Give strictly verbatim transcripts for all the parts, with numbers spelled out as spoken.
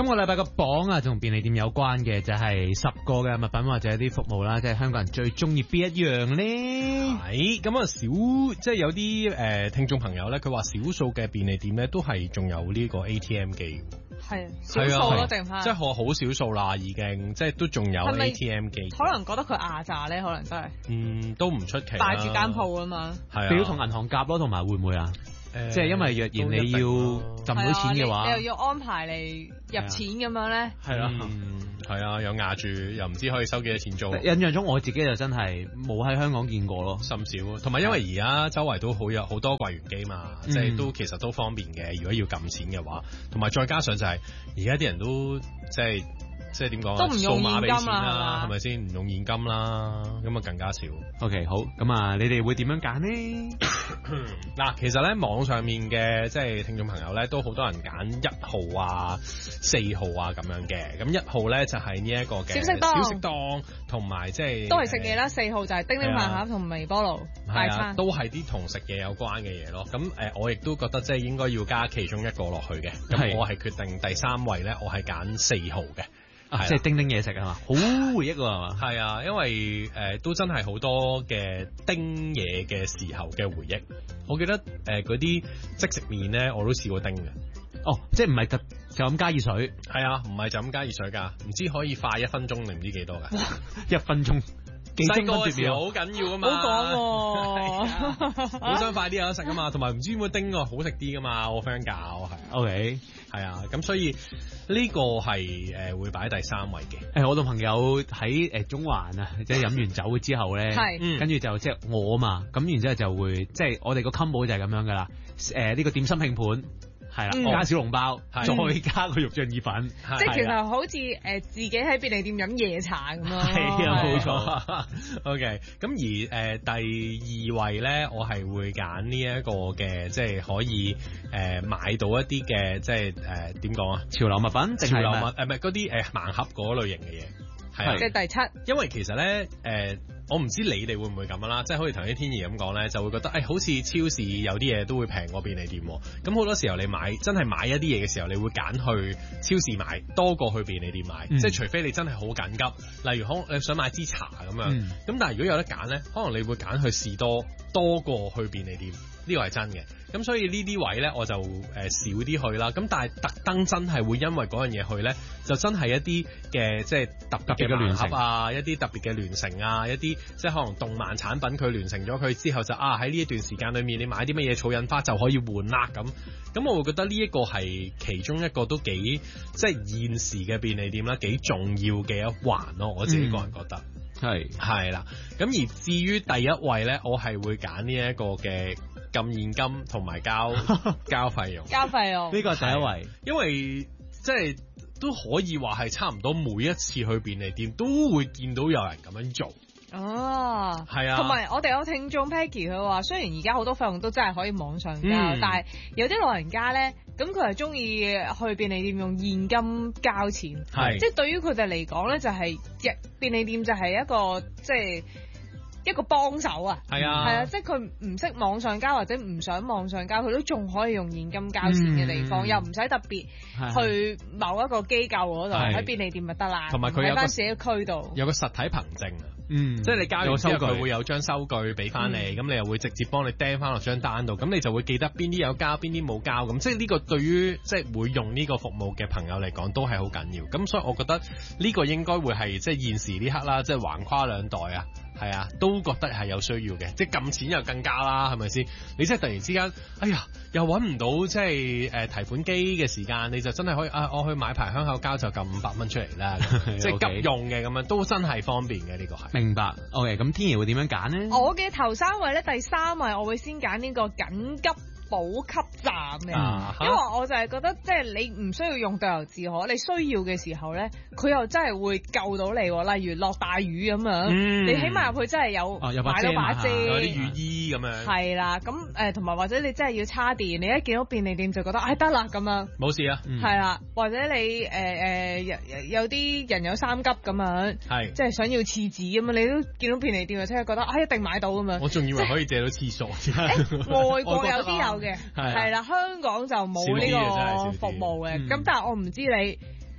今個禮拜個榜啊，同便利店有關嘅就係十個嘅物品或者啲服務啦，即係香港人最中意邊一樣咧？ 係咁啊，少即係有啲誒、呃、聽眾朋友咧，佢話少數嘅便利店咧都係仲有呢個 A T M 機。 係少數咯，定係即係我好少數啦，已經即係都仲有 A T M 機。 可能覺得佢壓榨咧，可能真係。 嗯，都唔出奇。 帶住間鋪啊嘛。 係啊。 你要同銀行夾咯，同埋會唔會啊？誒，即係因為若然你要賺到錢嘅話， 你又要安排嚟入錢咁樣咧。 係啦。係啊，有壓住，又唔知可以收幾多錢租。 印象中我自己就真係冇喺香港見過咯， 甚少。同埋因為而家周圍都好有好多櫃員機嘛，嗯、即係都其實都方便嘅。如果要撳錢嘅話，同埋再加上就係而家啲人都即係即係點講啊？ 都唔用現金啦，係咪先？唔用現金啦，咁啊更加少。 OK， 好，咁啊，你哋會點樣揀呢？ 嗱，其實咧網上面嘅即係聽眾朋友咧，都好多人揀一號啊、四號啊咁樣嘅。咁一號咧就係呢一個嘅小食檔， 小食檔同埋即係都係食嘢啦。四號就係叮叮飯盒同微波爐大餐， 都係啲同食嘢有關嘅嘢咯。咁誒、呃，我亦都覺得即係應該要加其中一個落去嘅。咁我係決定第三位咧，我係揀四號嘅。 啊、即係叮叮嘢食啊嘛，好回憶喎係嘛？ 係啊，因為誒、呃、都真係好多嘅叮嘢嘅時候嘅回憶。我記得誒嗰啲即食麵咧，我都試過叮嘅。 哦，即係唔係就就咁加熱水？ 係啊，唔係就咁加熱水㗎，唔知可以快一分鐘定唔知幾多㗎？ 一分鐘。 細個嘅時候好緊要啊嘛， 好講喎， 好想快啲有得食啊嘛，同埋唔知點會叮個好食啲㗎嘛，我 friend 教係 ，OK， 係啊，咁所以呢個係誒、呃、會擺第三位嘅。 誒，我同朋友喺誒中環啊，即係飲完酒之後咧， 係， 跟住就即係我啊嘛，咁然之後就會即係我哋個 combo 就係咁樣噶啦，誒、呃、呢、這個點心拼盤。係啦，嗯、加小籠包，嗯、再加個肉醬意粉， 即係其實好似誒、呃、自己喺便利店飲夜茶咁咯。 係啊，冇錯。 OK，咁而誒、呃、第二位咧，我係會揀呢一個嘅，即係可以誒、呃、買到一啲嘅，即係誒點講啊？ 潮流物品， 潮流物誒唔係嗰啲誒盲盒嗰類型嘅嘢。係嘅第七， 因為其實咧，誒、呃，我唔知你哋會唔會咁樣啦，即係好似頭先天怡咁講咧，就會覺得，誒、哎，好似超市有啲嘢都會平過便利店，咁好多時候你買真係買一啲嘢嘅時候，你會揀去超市買多過去便利店買，嗯、即係除非你真係好緊急，例如可你想買支茶咁樣，咁、嗯、但係如果有得揀咧，可能你會揀去士多多過去便利店，呢個係真嘅。咁所以呢啲位咧，我就誒、呃、少啲去啦。咁但係特登真係會因為嗰樣嘢去咧，就真係一啲嘅即係特別嘅聯合啊，一啲特別嘅聯成啊，一啲即係可能動漫產品佢聯成咗佢之後就啊喺呢一段時間裏面你買啲乜嘢草印花就可以換啦咁。咁我會覺得呢一個係其中一個都幾即係現時嘅便利店啦，幾重要嘅一環咯。我自己個人覺得係係啦。咁而至於第一位咧，我係會揀呢一個嘅。撳現金同埋交交費用， 交費用呢個係第一位， 因為即係都可以話係差唔多每一次去便利店都會見到有人咁樣做。 哦， 係啊， 同埋我哋有聽眾 Peggy 佢話，雖然而家好多費用都真係可以網上交，嗯、但係有啲老人家咧，咁佢係中意去便利店用現金交錢，係即係對於佢哋嚟講咧，就係、是、便利店就係一個即係。一個幫手啊，係啊，係啊，即係佢唔識網上交或者唔想網上交，佢都仲可以用現金交錢嘅地方，嗯、又唔使特別去某一個機構嗰度，喺便利店就得啦，同埋佢喺翻自己區度有個實體憑證啊，嗯，即係你交完之後佢會有張收據俾翻你，咁、嗯、你又會直接幫你釘翻落張單度，咁你就會記得邊啲有交，邊啲冇交，咁即係呢個對於即係會用呢個服務嘅朋友嚟講都係好緊要，咁所以我覺得呢個應該會係即係現時呢刻啦，即係橫跨兩代啊。係啊，都覺得係有需要嘅，即係撳錢又更加啦，係咪先？你即係突然之間，哎呀，又揾唔到即係誒、呃、提款機嘅時間，你就真係可以啊，我去買排香口膠就撳五百蚊出嚟啦，即係急用嘅咁樣，都真係方便嘅呢、呢個係。明白。OK，咁天怡會點樣揀呢？ 我嘅頭三位咧，第三位我會先揀呢個緊急補給站嘅，啊、因為我就係覺得即係你唔需要用導遊自可，你需要嘅時候咧，佢又真係會救到你。例如落大雨咁樣，嗯、你起碼入去真係有買到把遮， 有啲雨衣咁樣。 係啦，咁誒同埋或者你真係要叉電，你一見到便利店就覺得唉得啦咁樣， 冇事啊。 係啦、嗯，或者你誒誒、呃、有有啲人有三急咁樣，係即係想要廁紙咁樣，你都見到便利店就即係覺得啊一定買到咁樣。 我仲以為可以借到廁所。誒、 欸，外國有啲有嘅，係啦，香港就冇呢個服務嘅。咁、嗯、但係我唔知你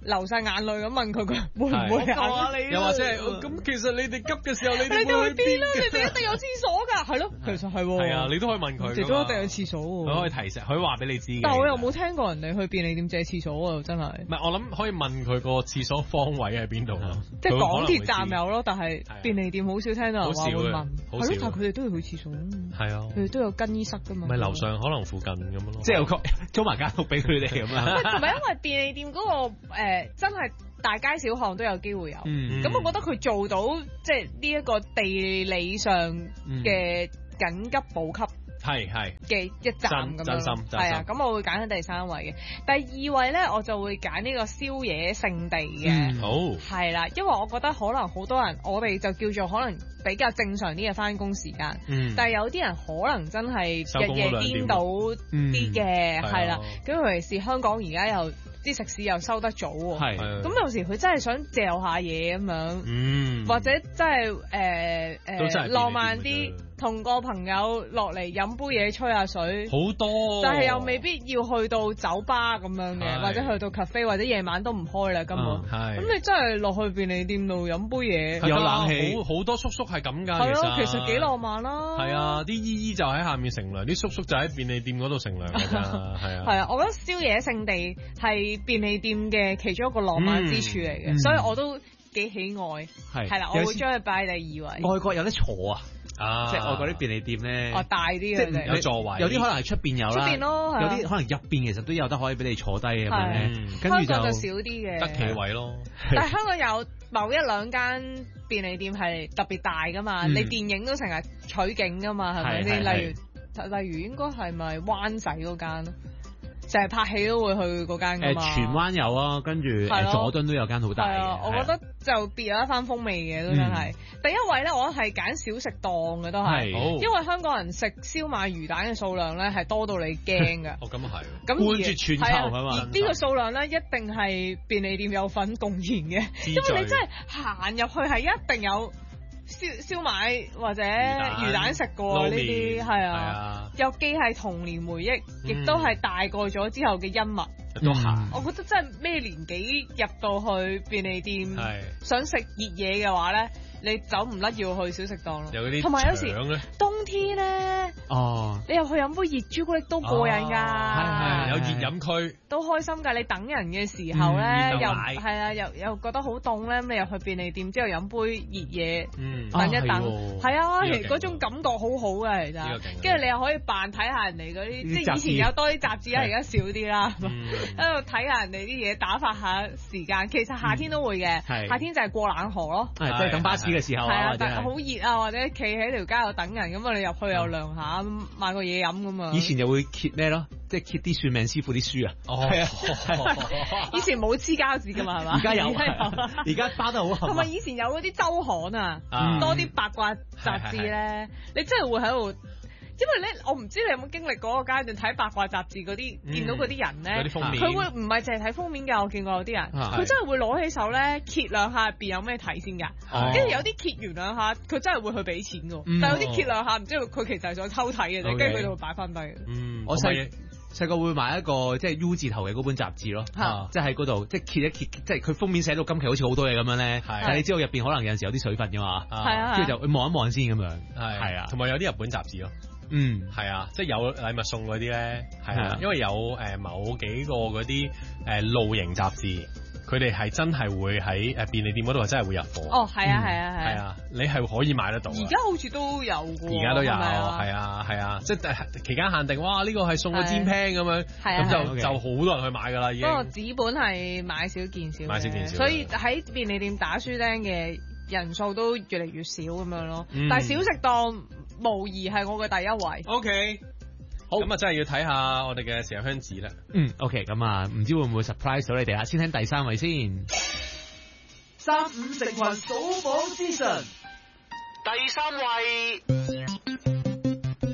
流晒眼淚咁問佢佢會唔會啊？你又或者係咁，其實你哋急嘅時候，你哋會去邊啦？你哋一定有廁所㗎，係咯，其實係喎。 係啊，你都可以問佢。 亦都一定有廁所喎。 佢可以提醒，佢話俾你知。 但係我又冇聽過人哋去便利店借廁所啊，真係。 唔係，我諗可以問佢個廁所方位喺邊度咯。 即係港鐵站有咯，但係便利店好少聽到人話會問。 好少。 係咯，但係佢哋都要去廁所。 係啊。 佢哋都有更衣室㗎嘛。 咪樓上可能附近咁樣咯。 即係有個租埋間屋俾佢哋咁樣。 同埋因為便利店嗰個誒真係大街小巷都有機會有。 嗯。 咁我覺得佢做到即係呢一個地理上嘅緊急補給。 係係嘅一站咁樣， 真心係啊，咁我會揀喺第三位嘅。第二位咧，我就會揀呢個宵夜聖地嘅。 嗯，好。 係啦，因為我覺得可能好多人，我哋就叫做可能比較正常啲嘅返工時間。嗯。但係有啲人可能真係日夜顛倒啲嘅，係啦。咁尤其是香港而家又啲食肆又收得早喎。係。咁有時佢真係想嚼下嘢咁樣。嗯。或者真係誒誒浪漫啲。同個朋友落嚟飲杯嘢吹下水， 好多， 但係又未必要去到酒吧咁樣嘅，或者去到 cafe 或者夜晚都唔開啦根本。係，咁你真係落去便利店度飲杯嘢， 有冷氣，好好多叔叔係咁㗎。 係咯，其實幾浪漫啦。 係啊，啲姨姨就喺下面乘涼，啲叔叔就喺便利店嗰度乘涼㗎。係啊。 係啊，我覺得宵夜聖地係便利店嘅其中一個浪漫之處嚟嘅，所以我都幾喜愛。係。係啦，我會將佢擺第二位。 外國有得坐啊！ 啊！ 即係外國啲便利店咧， 哦大啲嘅， 有座位， 有啲可能係出邊有啦， 出邊咯， 有啲可能入邊其實都有得可以俾你坐低咁樣咧，跟住就少啲嘅， 得企位咯。 但係香港有某一兩間便利店係特別大噶嘛，你電影都成日取景噶嘛，係咪先？例如例如應該係咪灣仔嗰間咯？成日拍戲都會去嗰間㗎嘛。 誒荃灣有啊，跟住佐敦都有間好大嘅。係啊， 我覺得就別有一番風味嘅都真係。第一位咧，我係揀小食檔嘅都係，因為香港人食燒賣魚蛋嘅數量咧係多到你驚㗎。 哦，咁啊係。 咁冠絕全球係嘛？ 而呢個數量咧一定係便利店有份貢獻嘅，因為你真係行入去係一定有。燒燒賣或者魚蛋食過呢啲係啊，又既係童年回憶，亦都係大個咗之後嘅恩物。 都行。 我覺得真係咩年紀入到去便利店，想食熱嘢嘅話咧，你走唔甩要去小食檔咯。 有啲同埋有時冬天咧， 哦， 你又去飲杯熱朱古力都過癮㗎。 係係有熱飲區都開心㗎。你等人嘅時候咧，又係啊，又又覺得好凍咧，咁你又去便利店之後飲杯熱嘢，等一等，係啊，其實嗰種感覺好好嘅其實。跟住你又可以扮睇下人哋嗰啲，即係以前有多啲雜誌啦，而家少啲啦。喺度睇下人哋啲嘢，打發下時間。其實夏天都會嘅，夏天就係過冷河咯， 即係等巴士嘅時候啊， 或者好熱啊，或者企喺條街度等人咁啊，你入去又涼下，買個嘢飲咁啊。 以前就會揭咩咯，即係揭啲算命師傅啲書啊。 哦，係啊， 以前冇黐膠紙噶嘛，係嘛？ 而家有，而家包得好厚。 同埋以前有嗰啲周刊啊，多啲八卦雜誌咧，你真係會喺度。因為咧，我唔知你有冇經歷嗰個階段睇八卦雜誌嗰啲，見到嗰啲人咧，佢會唔係淨係睇封面㗎？我見過有啲人，佢真係會攞起手咧揭兩下入邊有咩睇先㗎。跟住有啲揭完兩下，佢真係會去俾錢㗎。但係有啲揭兩下，唔知佢其實係想偷睇嘅啫，跟住佢就會擺翻低。 嗯， 我細細個會買一個即係 U 字頭嘅嗰本雜誌咯，即係喺嗰度即係揭一揭，即係佢封面寫到今期好似好多嘢咁樣咧，但係你知道入邊可能有陣時有啲水分㗎嘛，跟住就望一望先咁樣。係啊， 同埋有啲日本雜誌咯。 嗯， 係啊，即係有禮物送嗰啲咧，係啊，因為有誒某幾個嗰啲誒露營雜誌，佢哋係真係會喺誒便利店嗰度真係會入貨。 哦，係啊，係啊， 係啊，你係可以買得到。而家好似都有喎。 而家都有，係啊，係啊，即係期間限定，哇！呢個係送個煎 pan 咁樣，咁就就好多人去買㗎啦已經。不過紙本係買少見少， 買少見少， 所以喺便利店打書釘嘅人數都越嚟越少咁樣咯。但係小食檔無疑係我嘅第一位。 O K，好，咁啊，真係要睇下我哋嘅豉油香子啦。 嗯 ，O K，咁啊，唔知會唔會 surprise 到你哋啊？先聽第三位先。 三五成群數榜之神，第三位。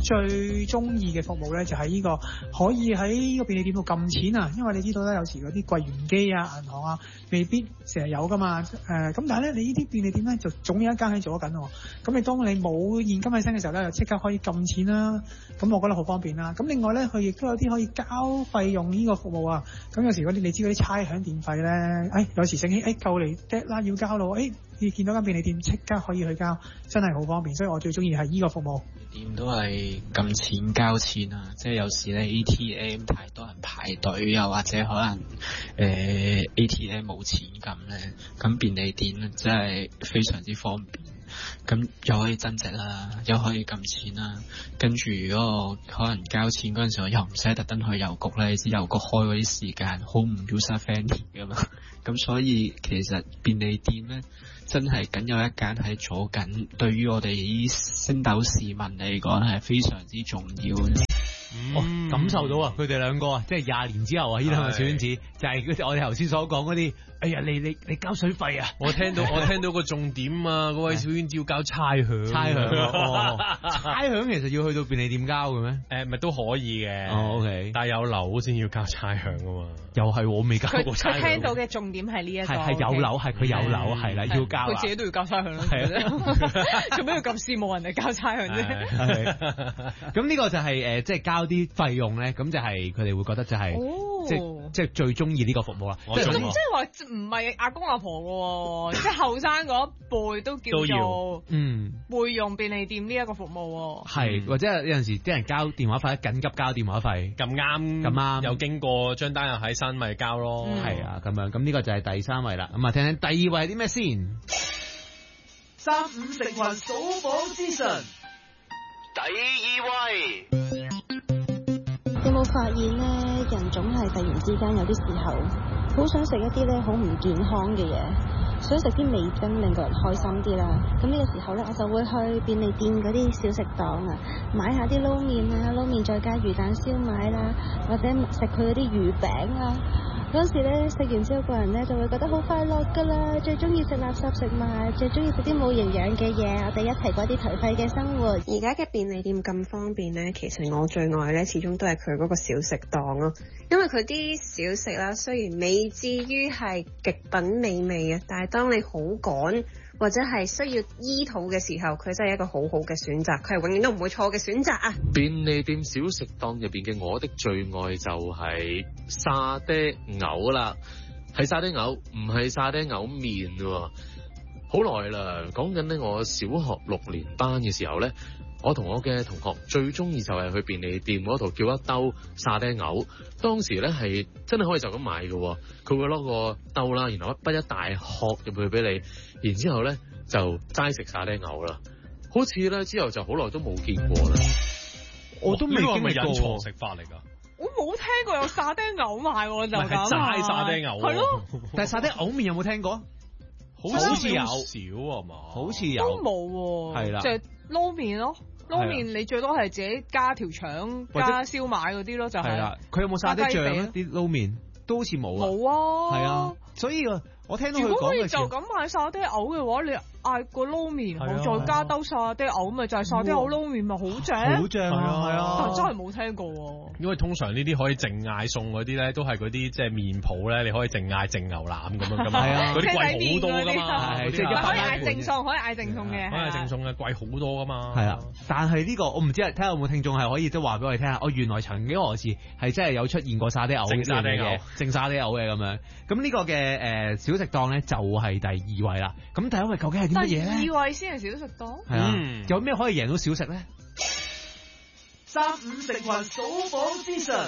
最中意嘅服務咧，就係、是、呢個可以喺呢個便利店度撳錢啊，因為你知道咧，有時嗰啲櫃員機啊、銀行啊，未必成日有噶嘛。誒、呃，咁但係咧，你呢啲便利店咧，就總有一間喺做緊喎。咁你當你冇現金喺身嘅時候咧，就即刻可以撳錢啦。咁我覺得好方便啦。咁另外咧，佢亦都有啲可以交費用呢個服務啊。咁有時嗰啲你知嗰啲差響電費咧，誒、哎、有時醒起誒夠嚟 dead 啦，要交咯，誒、哎、你見到間便利店即刻可以去交，真係好方便。所以我最中意係呢個服務。 店都係撳錢交錢啊，即係有時咧 A T M 太多人排隊，又或者可能誒、呃、A T M 冇錢撳咧，咁便利店咧真係非常之方便。咁又可以增值啦，又可以撳錢啦，跟住如果我可能交錢嗰陣時候又唔使特登去郵局咧，你知郵局開嗰啲時間好唔 user friendly 噶嘛，咁所以其實便利店咧真係僅有一間喺左近，對於我哋啲星斗市民嚟講係非常之重要嘅。 嗯哦、感受到啊，佢哋兩個啊，即係廿年之後啊，呢兩個小圈子就係、是、我哋頭先所講嗰啲。哎呀，你你你交水費啊！ 我聽到我聽到個重點啊，嗰位小圈子要交差餉。 差餉、哦，差餉其實要去到便利店交嘅咩？誒、 呃，咪都可以嘅。 哦，OK。 但係有樓先要交差餉噶嘛？ 又係我未交過差餉。 佢聽到嘅重點係呢一個。係係有樓，係佢有樓，係啦，要交。 佢自己都要交差餉啦。係啊。做咩要咁羨慕人哋交差餉啫？ 係。咁呢個就係、是、誒、呃，即係交啲費用咧，咁就係佢哋會覺得就係、是哦、即係即係最中意呢個服務啦。 即係即係話唔係阿公阿婆嘅，即係後生嗰一輩都叫做嗯會用便利店呢一個服務。 係、嗯、或者有陣時啲人交電話費，緊急交電話費， 咁啱咁啱又經過張單又喺身，咪交咯。 係、嗯、啊，咁樣咁呢個就係第三位啦。咁啊，聽聽第二位係啲咩先？ 三五成群數榜資訊， 第二位。 有冇發現咧？人總係突然之間有啲時候好想食一啲咧好唔健康嘅嘢，想食啲味精令個人開心啲啦。咁呢個時候咧，我就會去便利店嗰啲小食檔啊，買下啲撈麵啊，撈麵再加魚蛋燒賣啦，或者食佢嗰啲魚餅啊。嗰時咧食完之後，個人咧就會覺得好快樂噶啦，最中意食垃圾食物，最中意食啲冇營養嘅嘢。我哋一齊過啲頹廢嘅生活。 而家嘅便利店咁方便咧，其實我最愛咧，始終都係佢嗰個小食檔咯。因為佢啲小食啦，雖然未至於係極品美味啊，但係當你好趕或者係需要醫肚嘅時候，佢真係一個好好嘅選擇，佢係永遠都唔會錯嘅選擇啊！ 便利店小食檔入邊嘅我的最愛就係沙爹牛啦，係沙爹牛，唔係沙爹牛麵喎。好耐啦，講緊呢，我小學六年班嘅時候呢，我同我嘅同學最中意就係去便利店嗰度叫一兜沙爹牛。當時呢係真係可以就咁買嘅，佢會攞個兜啦，然後一筆一大殼入去俾你。然之後咧就齋食沙爹牛啦，好似咧之後就好耐都冇見過啦。 我都未經歷過。 隱藏食法嚟㗎？ 我冇聽過有沙爹牛賣喎，就咁。 係齋沙爹牛。係咯。 但係沙爹牛麵有冇聽過？好似有少啊嘛。好似有。都冇喎。係啦。 就係撈麵咯，撈麵你最多係自己加條腸加燒賣嗰啲咯，就係。係啦。 佢有冇沙爹醬咧？啲撈麵都好似冇啊。冇啊。係啊，所以啊。我聽到佢講嘅時候，如果可以就咁買沙爹牛嘅話，你嗌個撈麵，啊、再加兜沙爹牛，咪就係沙爹牛撈麵，咪好正，好正啊！係啊，但真係冇聽過喎。 因為通常呢啲可以淨嗌餸嗰啲咧，都係嗰啲即係麵鋪咧，你可以淨嗌淨牛腩咁樣噶嘛，嗰啲貴好多噶嘛，即係可以嗌淨餸，可以嗌淨餸嘅， 可以嗌淨餸嘅貴好多噶嘛。 係啊，但係呢個我唔知，睇下有冇聽眾係可以都話俾我哋聽下，我原來曾經何時係真係有出現過沙爹牛嘅沙爹牛，淨沙爹牛嘅咁樣。咁呢個嘅誒小食檔咧就係第二位啦。咁第一位究竟係啲乜嘢咧？ 第二位先係小食檔。 係啊，嗯、有咩可以贏到小食咧？ 三五食群數榜資訊，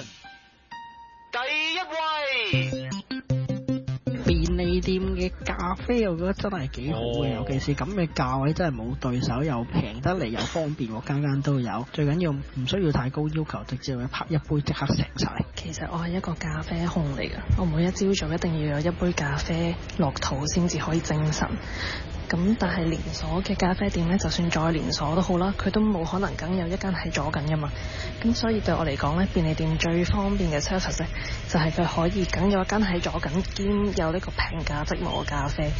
第一位。 便利店嘅咖啡我覺得真係幾好嘅，尤其是咁嘅價位真係冇對手，又平得嚟又方便，間間都有。最緊要唔需要太高要求，直接去拍一杯即刻食晒。 其實我係一個咖啡控嚟㗎，我每一朝早一定要有一杯咖啡落肚先至可以精神。咁但係連鎖嘅咖啡店呢，就算再連鎖都好啦，佢都冇可能梗有一間係左緊㗎嘛。咁所以對我嚟講呢，便利店最方便嘅 service 呢，就係佢可以梗有一間係左緊兼有呢個平價即磨咖啡。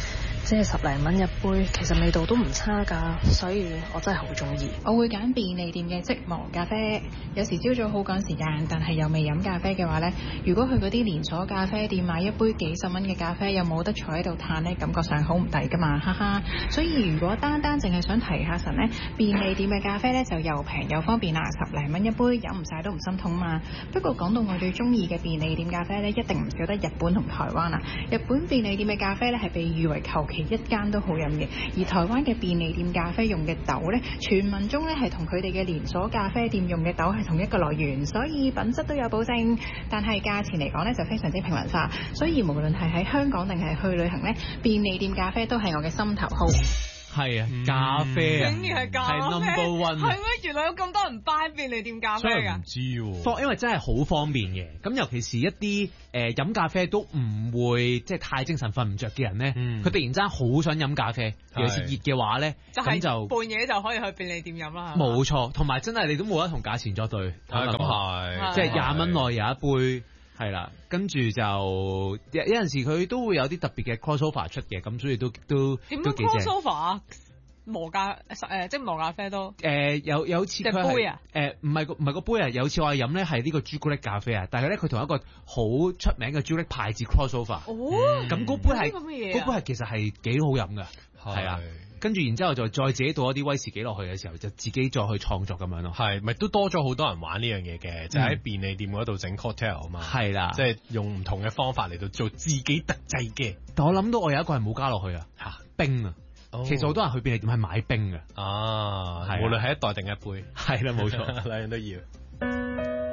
只係十零蚊一杯，其實味道都唔差㗎，所以我真係好中意。 我會揀便利店嘅即磨咖啡，有時朝早好趕時間，但係又未飲咖啡嘅話呢，如果去嗰啲連鎖咖啡店買一杯幾十蚊嘅咖啡，又冇得坐喺度嘆呢，感覺上好唔抵㗎嘛，哈哈。所以如果單單淨係想提下神呢，便利店嘅咖啡呢就又平又方便啦，十零蚊一杯，飲唔晒都唔心痛嘛。不過講到我最中意嘅便利店咖啡呢，一定唔少得日本同台灣啊。日本便利店嘅咖啡呢係被譽為求其一間都好飲嘅，而台灣嘅便利店咖啡用嘅豆呢，傳聞中呢係同佢哋嘅連鎖咖啡店用嘅豆係同一個來源，所以品質都有保證。但係價錢嚟講呢，就非常之平民化，所以無論係喺香港定係去旅行呢，便利店咖啡都係我嘅心頭好。 係啊，咖啡啊， 竟然係咖啡， 係 number one， 係咩？原來有咁多人 buy 便利店咖啡㗎？ 唔知喎， 方因為真係好方便嘅。咁尤其是一啲誒飲咖啡都唔會即係太精神瞓唔着嘅人咧，佢、嗯、突然間好想飲咖啡，尤其是熱嘅話咧，咁就半夜就可以去便利店飲啦。 冇錯，同埋真係你都冇得同價錢作對。 咁係， 即係廿蚊內有一杯。係啦，跟住就有有陣時佢都會有啲特別嘅 crossover 出嘅，咁所以都都點都幾正。 crossover 啊？磨咖誒即磨咖啡都誒、呃、有有次佢係杯啊誒唔係個唔係個杯啊，有次我係飲咧係呢個朱古力咖啡啊，但係咧佢同一個好出名嘅朱古力牌子 crossover。 哦， 咁嗰杯係嗰杯係其實係幾好飲㗎，係啊。跟住然之後就再自己倒一啲威士忌落去嘅時候，就自己再去創作咁樣咯。 係，咪都多咗好多人玩呢樣嘢嘅，就喺、是、便利店嗰度整 cocktail 啊嘛。係啦，即係用唔同嘅方法嚟到做自己特製嘅。 但我諗到我有一個係冇加落去啊，嚇冰啊！哦、其實好多人去便利店係買冰嘅。 啊，無論係一袋定一杯， 係啦，冇錯， 兩樣都要。